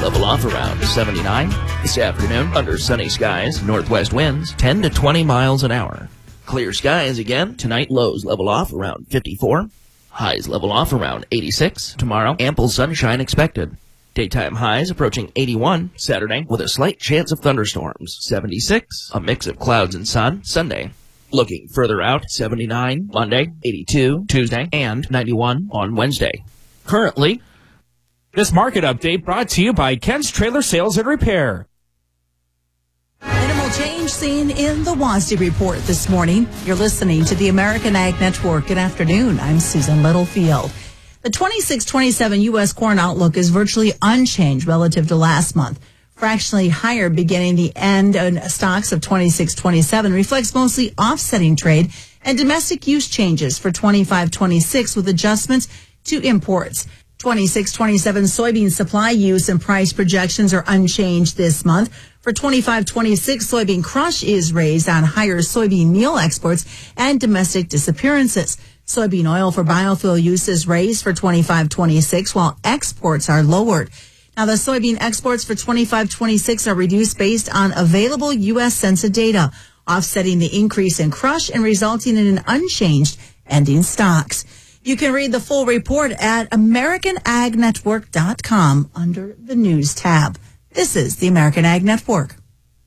level off around 79. This afternoon, under sunny skies, northwest winds 10 to 20 miles an hour. Clear skies again. Tonight, lows level off around 54. Highs level off around 86. Tomorrow, ample sunshine expected. Daytime highs approaching 81 Saturday with a slight chance of thunderstorms. 76, a mix of clouds and sun Sunday. Looking further out, 79 Monday, 82 Tuesday, and 91 on Wednesday. Currently, this market update brought to you by Ken's Trailer Sales and Repair. Minimal change seen in the WASDE report this morning. You're listening to the American Ag Network. Good afternoon. I'm Susan Littlefield. The 26-27 U.S. corn outlook is virtually unchanged relative to last month. Fractionally higher beginning the end stocks of 26-27 reflects mostly offsetting trade and domestic use changes for 25-26 with adjustments to imports. 26-27 soybean supply use and price projections are unchanged this month. For 25-26, soybean crush is raised on higher soybean meal exports and domestic disappearances. Soybean oil for biofuel use is raised for 25-26 while exports are lowered. Now, the soybean exports for 25-26 are reduced based on available U.S. Census data, offsetting the increase in crush and resulting in an unchanged ending stocks. You can read the full report at AmericanAgNetwork.com under the News tab. This is the American Ag Network.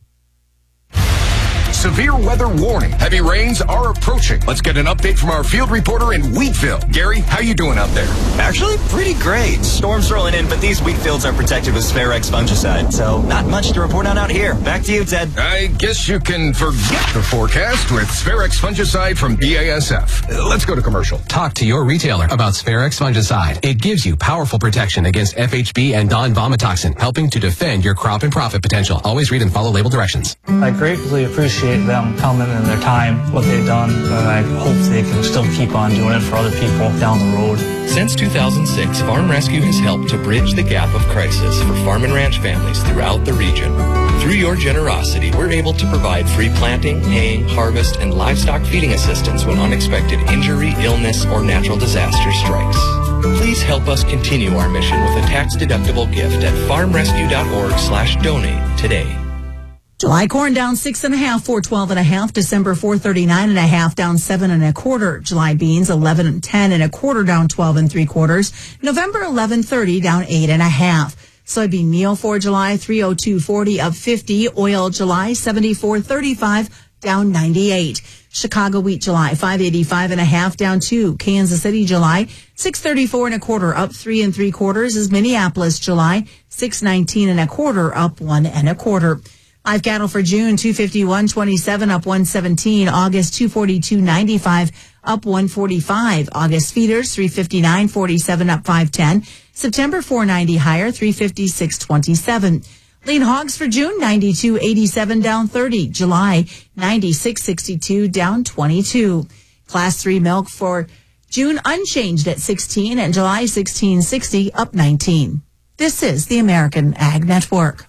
Severe weather warning. Heavy rains are approaching. Let's get an update from our field reporter in Wheatville. Gary, how you doing out there? Actually, pretty great. Storms rolling in, but these wheat fields are protected with Spharex fungicide, so not much to report on out here. Back to you, Ted. I guess you can forget the forecast with Spharex fungicide from BASF. Let's go to commercial. Talk to your retailer about Spharex fungicide. It gives you powerful protection against FHB and non-vomitoxin, helping to defend your crop and profit potential. Always read and follow label directions. I greatly appreciate them coming in their time, what they've done, and I hope they can still keep on doing it for other people down the road. Since 2006, Farm Rescue has helped to bridge the gap of crisis for farm and ranch families throughout the region. Through your generosity, we're able to provide free planting, haying, harvest, and livestock feeding assistance when unexpected injury, illness, or natural disaster strikes. Please help us continue our mission with a tax-deductible gift at farmrescue.org/donate today. July corn down 6.5, 412.5. December 439.5, down 7 1/4. July beans 11.10 1/4, down 12 3/4. November 11.30, down 8 1/2. Soybean meal for July 302.40, up 50. Oil July 74.35, down 98. Chicago wheat July 585.5, down 2. Kansas City July 634 1/4, up 3 3/4. Is Minneapolis July 619 1/4, up 1 1/4. Live cattle for June, 251.27, up 117. August, 242.95, up 145. August feeders, 359.47, up 510. September, 490 higher, 356.27. Lean hogs for June, 92.87, down 30. July, 96.62, down 22. Class 3 milk for June unchanged at 16, and July 16.60, up 19. This is the American Ag Network.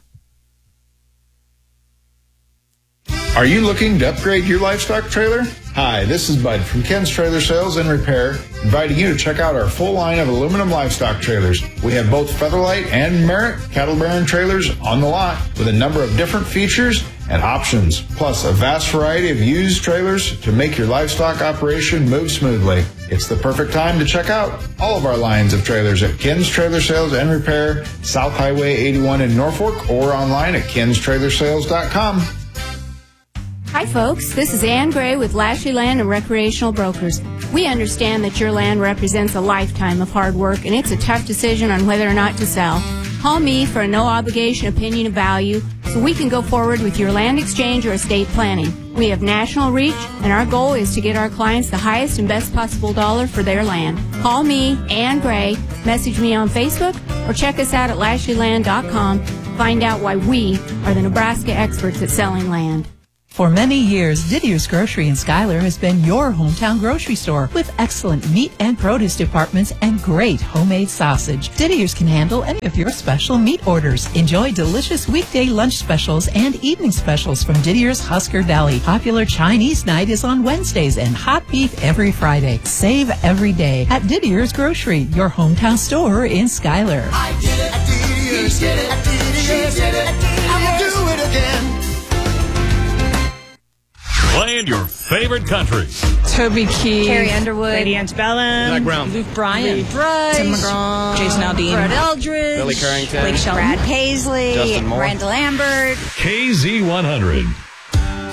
Are you looking to upgrade your livestock trailer? Hi, this is Bud from Ken's Trailer Sales and Repair, inviting you to check out our full line of aluminum livestock trailers. We have both Featherlight and Merit cattle bearing trailers on the lot with a number of different features and options, plus a vast variety of used trailers to make your livestock operation move smoothly. It's the perfect time to check out all of our lines of trailers at Ken's Trailer Sales and Repair, South Highway 81 in Norfolk, or online at kenstrailersales.com. Hi folks, this is Ann Gray with Lashley Land and Recreational Brokers. We understand that your land represents a lifetime of hard work and it's a tough decision on whether or not to sell. Call me for a no-obligation opinion of value so we can go forward with your land exchange or estate planning. We have national reach and our goal is to get our clients the highest and best possible dollar for their land. Call me, Ann Gray, message me on Facebook, or check us out at LashleyLand.com to find out why we are the Nebraska experts at selling land. For many years, Didier's Grocery in Schuyler has been your hometown grocery store with excellent meat and produce departments and great homemade sausage. Didier's can handle any of your special meat orders. Enjoy delicious weekday lunch specials and evening specials from Didier's Husker Deli. Popular Chinese night is on Wednesdays and hot beef every Friday. Save every day at Didier's Grocery, your hometown store in Schuyler. I did it at Didier's. did it. I'll do it again. Playing your favorite country. Toby Keith, Carrie Underwood, Lady Antebellum, Zach Brown, Luke Bryan, Tim McGraw, Jason Aldean, Brett Eldridge, Billy Currington, Blake Shelton, Brad Paisley, Justin Moore, Randall Lambert. KZ100.